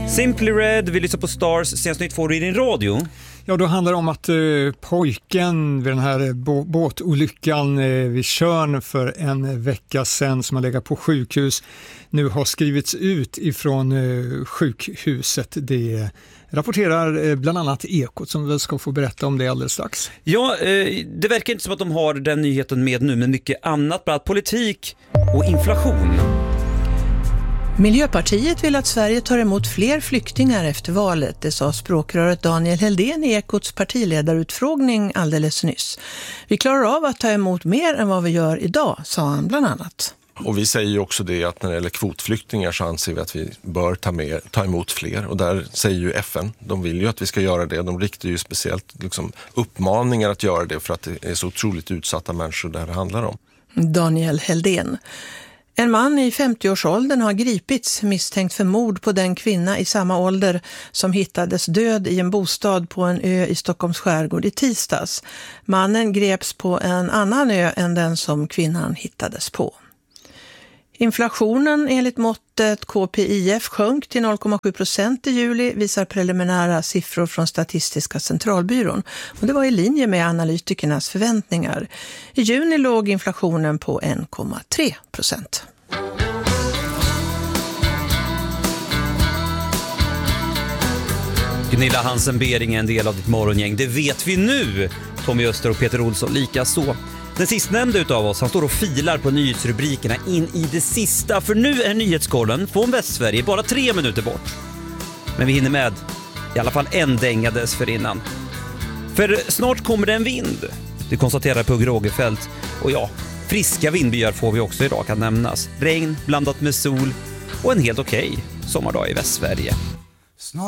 Simply Red, vi lyssnar på Stars. Senast nytt får du i din radio. Ja, då handlar det om att pojken vid den här båtolyckan vid Tjörn för en vecka sedan som har legat på sjukhus nu har skrivits ut ifrån sjukhuset. Det rapporterar bland annat Ekot som väl ska få berätta om det alldeles strax. Ja, det verkar inte som att de har den nyheten med nu, men mycket annat, bland annat politik och inflation. Miljöpartiet vill att Sverige tar emot fler flyktingar efter valet. Det sa språkröret Daniel Heldén i Ekots partiledarutfrågning alldeles nyss. Vi klarar av att ta emot mer än vad vi gör idag, sa han bland annat. Och vi säger ju också det att när det gäller kvotflyktingar så anser vi att vi bör ta emot fler. Och där säger ju FN, de vill ju att vi ska göra det. De riktar ju speciellt uppmaningar att göra det för att det är så otroligt utsatta människor där det handlar om. Daniel Heldén. En man i 50-årsåldern har gripits misstänkt för mord på den kvinna i samma ålder som hittades död i en bostad på en ö i Stockholms skärgård i tisdags. Mannen greps på en annan ö än den som kvinnan hittades på. Inflationen enligt måttet KPIF sjönk till 0,7% i juli, visar preliminära siffror från Statistiska centralbyrån. Och det var i linje med analytikernas förväntningar. I juni låg inflationen på 1,3%. Gunilla Hansen-Bering är en del av ditt morgongäng. Det vet vi nu. Tommy Öster och Peter Olsson lika så. Den sistnämnda utav oss, han står och filar på nyhetsrubrikerna in i det sista. För nu är nyhetskollen från Västsverige bara 3 minuter bort. Men vi hinner med i alla fall en dänga dessförinnan. För snart kommer det en vind. Det konstaterar Pugh Rogefeldt. Och ja, friska vindbyar får vi också idag kan nämnas. Regn blandat med sol och en helt okej sommardag i Västsverige.